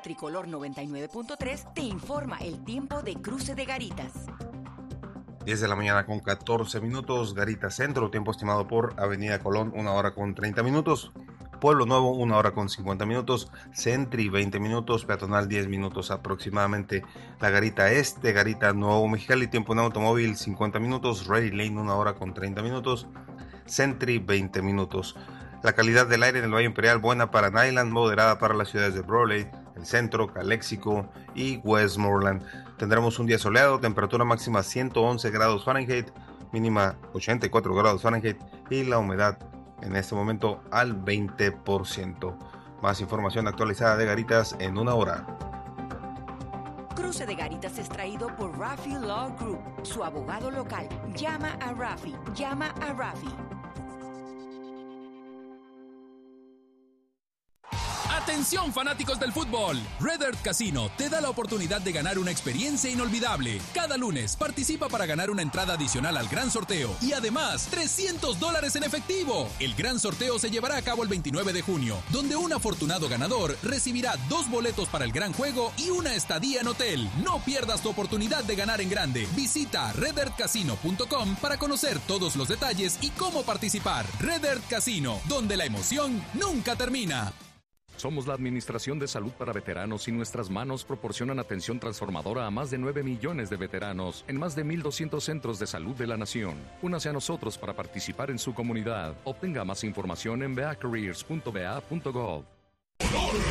Tricolor 99.3 te informa el tiempo de Cruce de Garitas. 10 de la mañana con 14 minutos, Garitas Centro, tiempo estimado por Avenida Colón, 1 hora con 30 minutos. Pueblo Nuevo, 1 hora con 50 minutos. Sentry, 20 minutos. Peatonal, 10 minutos aproximadamente. La Garita Este, Garita Nuevo Mexicali, tiempo en automóvil, 50 minutos. Ready Lane, 1 hora con 30 minutos. Sentry, 20 minutos. La calidad del aire en el Valle Imperial, buena para Nyland, moderada para las ciudades de Brawley, el centro, Calexico y Westmoreland. Tendremos un día soleado, temperatura máxima 111 grados Fahrenheit, mínima 84 grados Fahrenheit y la humedad en este momento al 20%. Más información actualizada de Garitas en 1 hora. Cruce de Garitas es traído por Rafi Law Group, su abogado local. Llama a Rafi. Atención fanáticos del fútbol, Red Earth Casino te da la oportunidad de ganar una experiencia inolvidable. Cada lunes participa para ganar una entrada adicional al gran sorteo y además $300 en efectivo. El gran sorteo se llevará a cabo el 29 de junio, donde un afortunado ganador recibirá 2 boletos para el gran juego y una estadía en hotel. No pierdas tu oportunidad de ganar en grande. Visita redearthcasino.com para conocer todos los detalles y cómo participar. Red Earth Casino, donde la emoción nunca termina. Somos la Administración de Salud para Veteranos y nuestras manos proporcionan atención transformadora a más de 9 millones de veteranos en más de 1,200 centros de salud de la nación. Únase a nosotros para participar en su comunidad. Obtenga más información en beacareers.bea.gov.